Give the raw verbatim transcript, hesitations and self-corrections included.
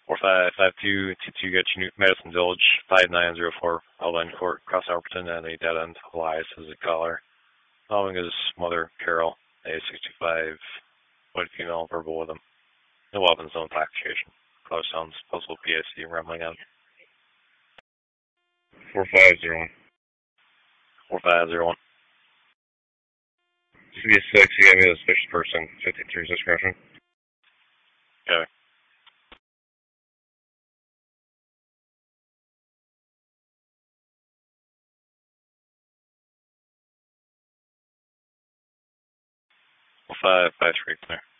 four five five two two two get you Madison Village five nine zero four Outline Court, Cross Alberton, and a dead end. Elias is a caller. Following his mother, Carol, a sixty-five, white female, verbal with him. No weapons, no intoxication. Caller sounds possible P I C rumbling on. four five zero one. four five zero one. C six, you gave me a suspicious person, fifty-three discretion. Okay. five five three, clear.